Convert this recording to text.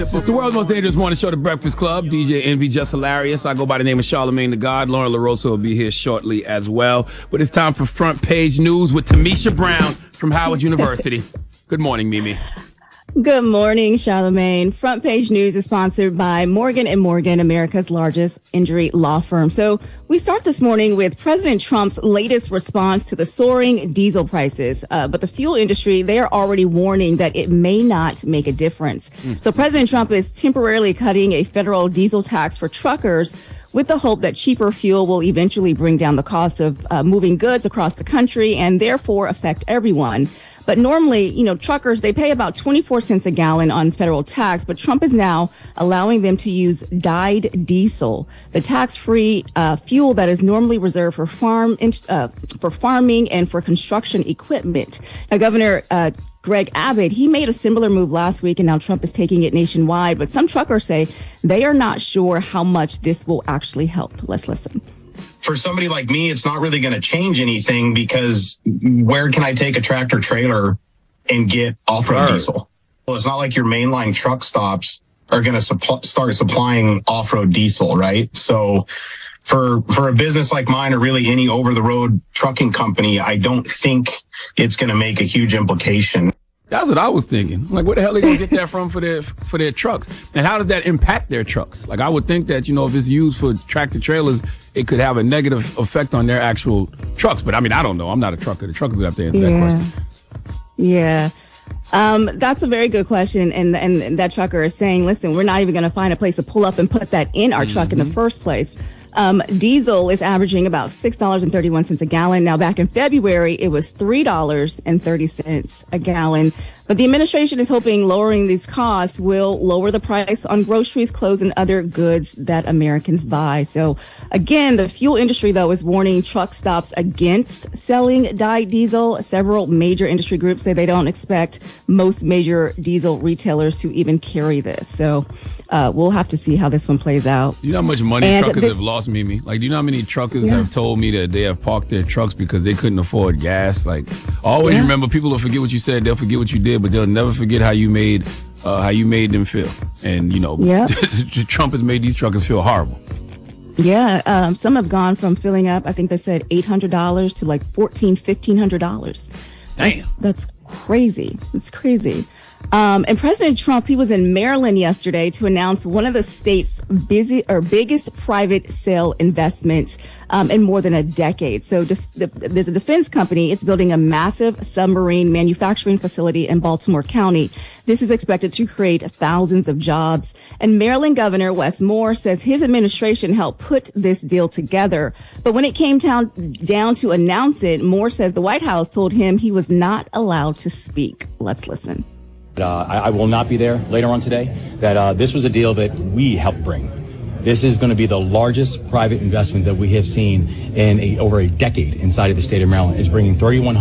It's the world's most dangerous morning show, The Breakfast Club. DJ Envy, just hilarious. I go by the name of Charlamagne the God. Lauren LaRosa will be here shortly as well. But it's time for Front Page News with Tamisha Brown from Howard University. Good morning, Mimi. Good morning, Charlamagne. Front Page News is sponsored by Morgan & Morgan, America's largest injury law firm. So we start this morning with President Trump's latest response to the soaring diesel prices. But the fuel industry, they are already warning that it may not make a difference. So President Trump is temporarily cutting a federal diesel tax for truckers with the hope that cheaper fuel will eventually bring down the cost of moving goods across the country and therefore affect everyone. But normally, truckers, they pay about 24 cents a gallon on federal tax, but Trump is now allowing them to use dyed diesel, the tax-free fuel that is normally reserved for farming and for construction equipment. Now, Governor Greg Abbott, he made a similar move last week, and now Trump is taking it nationwide. But some truckers say they are not sure how much this will actually help. Let's listen. For somebody like me, it's not really going to change anything because where can I take a tractor trailer and get off-road diesel? Well, it's not like your mainline truck stops are going to start supplying off-road diesel, right? So for a business like mine or really any over-the-road trucking company, I don't think it's going to make a huge implication. That's what I was thinking. Like, where the hell are they going to get that from for their trucks? And how does that impact their trucks? Like, I would think that, if it's used for tractor trailers, it could have a negative effect on their actual trucks. But, I don't know. I'm not a trucker. The truckers would have to answer that question. Yeah. That's a very good question. And that trucker is saying, listen, we're not even going to find a place to pull up and put that in our truck in the first place. Diesel is averaging about $6.31 a gallon. Now, back in February, it was $3.30 a gallon. But the administration is hoping lowering these costs will lower the price on groceries, clothes, and other goods that Americans buy. So, again, the fuel industry, though, is warning truck stops against selling dyed diesel. Several major industry groups say they don't expect most major diesel retailers to even carry this. So we'll have to see how this one plays out. You know how much money truckers have lost, Mimi? Like, do you know how many truckers have told me that they have parked their trucks because they couldn't afford gas? Like, always remember, people will forget what you said, they'll forget what you did, but they'll never forget how you made them feel. And, Trump has made these truckers feel horrible. Yeah, some have gone from filling up, I think they said $800 to like $1,500. Damn. That's crazy. It's crazy. And President Trump, he was in Maryland yesterday to announce one of the state's biggest private sale investments in more than a decade. So there's a defense company. It's building a massive submarine manufacturing facility in Baltimore County. This is expected to create thousands of jobs. And Maryland Governor Wes Moore says his administration helped put this deal together. But when it came down to announce it, Moore says the White House told him he was not allowed to speak. Let's listen. I will not be there later on today. This was a deal that we helped bring. This is going to be the largest private investment that we have seen in over a decade inside of the state of Maryland. It's bringing 3,100